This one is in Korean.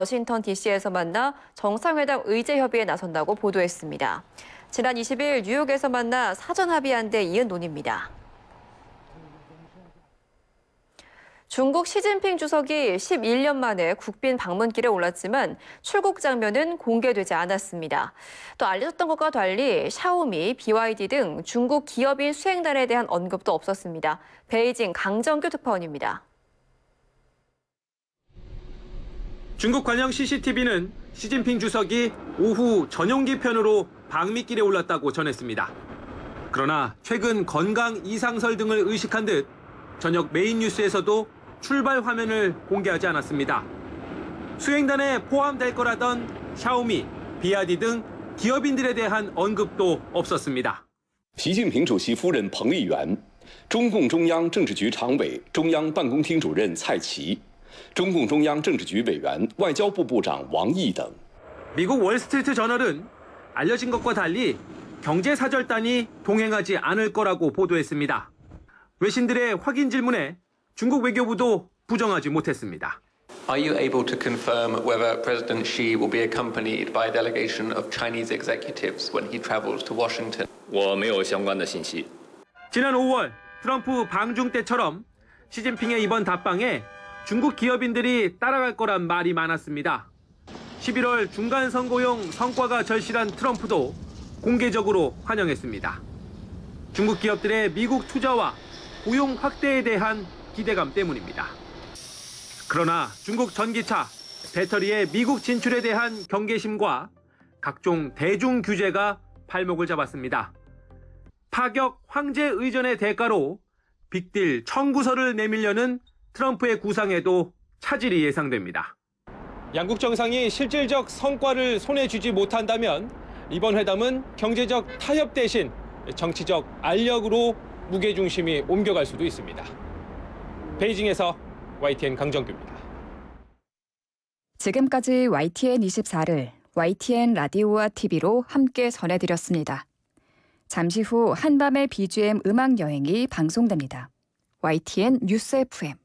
워싱턴 DC에서 만나 정상회담 의제 협의에 나선다고 보도했습니다. 지난 20일 뉴욕에서 만나 사전 합의한 데 이은 논의입니다. 중국 시진핑 주석이 11년 만에 국빈 방문길에 올랐지만 출국 장면은 공개되지 않았습니다. 또 알려졌던 것과 달리 샤오미, BYD 등 중국 기업인 수행단에 대한 언급도 없었습니다. 베이징 강정규 특파원입니다. 중국 관영 CCTV는 시진핑 주석이 오후 전용기 편으로 방미길에 올랐다고 전했습니다. 그러나 최근 건강 이상설 등을 의식한 듯 저녁 메인 뉴스에서도 출발 화면을 공개하지 않았습니다. 수행단에 포함될 거라던 샤오미, BYD 등 기업인들에 대한 언급도 없었습니다. 习近平主席夫人彭丽媛、中共中央政治局常委、中央办公厅主任蔡奇、中共中央政治局委员、外交部部长王毅等。 미국 월스트리트 저널은 알려진 것과 달리 경제사절단이 동행하지 않을 거라고 보도했습니다. 외신들의 확인 질문에 중국 외교부도 부정하지 못했습니다. Are you able to confirm whether President Xi will be accompanied by a delegation of Chinese executives when he travels to Washington? 我没有相关的信息。 지난 5월 트럼프 방중 때처럼 시진핑의 이번 답방에 중국 기업인들이 따라갈 거란 말이 많았습니다. 11월 중간 선거용 성과가 절실한 트럼프도 공개적으로 환영했습니다. 중국 기업들의 미국 투자와 고용 확대에 대한 기대감 때문입니다. 그러나 중국 전기차, 배터리의 미국 진출에 대한 경계심과 각종 대중 규제가 발목을 잡았습니다. 파격 황제 의전의 대가로 빅딜 청구서를 내밀려는 트럼프의 구상에도 차질이 예상됩니다. 양국 정상이 실질적 성과를 손에 쥐지 못한다면 이번 회담은 경제적 타협 대신 정치적 알력으로 무게중심이 옮겨갈 수도 있습니다. 베이징에서 YTN 강정규입니다. 지금까지 YTN24를 YTN 라디오와 TV로 함께 전해드렸습니다. 잠시 후 한밤의 BGM 음악 여행이 방송됩니다. YTN 뉴스 FM